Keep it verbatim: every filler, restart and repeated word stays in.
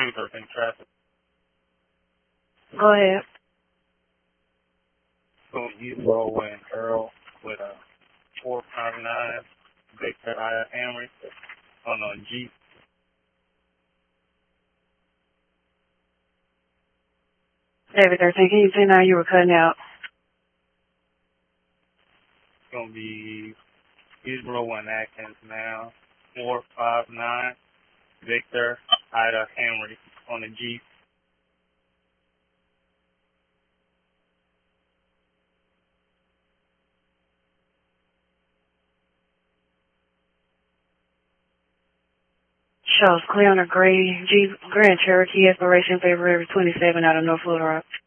twenty thirteen traffic. Go ahead. So you roll in Earl with a four five nine Victor Ida Henry on a Jeep. David thirteen, can you say now you were cutting out? It's going to be Israel and Atkins now. four five nine Victor Ida Henry on a Jeep. Shows clear on a gray Jeep Grand Cherokee Exploration February twenty-seventh out of North Little Rock.